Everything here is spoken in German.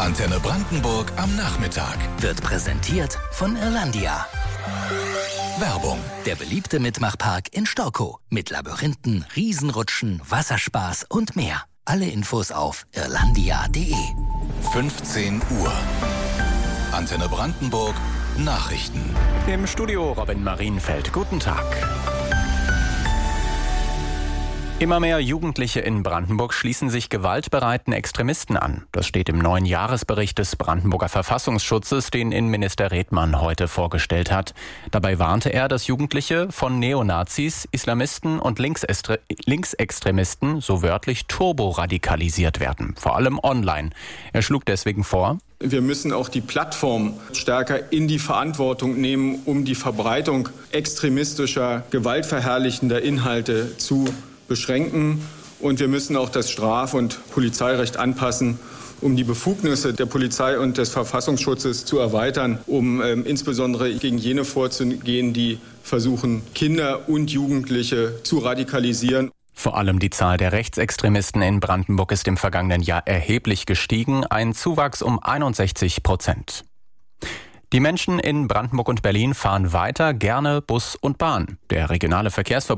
Antenne Brandenburg am Nachmittag. Wird präsentiert von Irlandia. Werbung. Der beliebte Mitmachpark in Storkow. Mit Labyrinthen, Riesenrutschen, Wasserspaß und mehr. Alle Infos auf irlandia.de. 15 Uhr. Antenne Brandenburg. Nachrichten. Im Studio Robin Marienfeld. Guten Tag. Immer mehr Jugendliche in Brandenburg schließen sich gewaltbereiten Extremisten an. Das steht im neuen Jahresbericht des Brandenburger Verfassungsschutzes, den Innenminister Redmann heute vorgestellt hat. Dabei warnte er, dass Jugendliche von Neonazis, Islamisten und Linksextremisten so wörtlich turboradikalisiert werden, vor allem online. Er schlug deswegen vor: Wir müssen auch die Plattform stärker in die Verantwortung nehmen, um die Verbreitung extremistischer, gewaltverherrlichender Inhalte zu beschränken. Und wir müssen auch das Straf- und Polizeirecht anpassen, um die Befugnisse der Polizei und des Verfassungsschutzes zu erweitern, um insbesondere gegen jene vorzugehen, die versuchen, Kinder und Jugendliche zu radikalisieren. Vor allem die Zahl der Rechtsextremisten in Brandenburg ist im vergangenen Jahr erheblich gestiegen, ein Zuwachs um 61%. Die Menschen in Brandenburg und Berlin fahren weiter gerne Bus und Bahn. Der regionale Verkehrsverbund